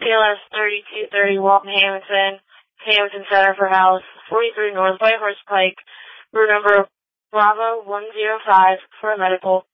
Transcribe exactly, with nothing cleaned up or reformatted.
P L S thirty-two thirty Walton Hamilton, Hamilton Center for House, forty-three North White Horse Pike, room number Bravo one zero five for a medical.